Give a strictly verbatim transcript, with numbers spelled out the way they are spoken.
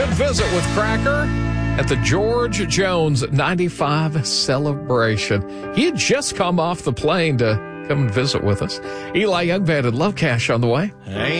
Good visit with Cracker at the George Jones ninety-five celebration. He had just come off the plane to come and visit with us. Eli Youngband and Love Cash on the way. Hey.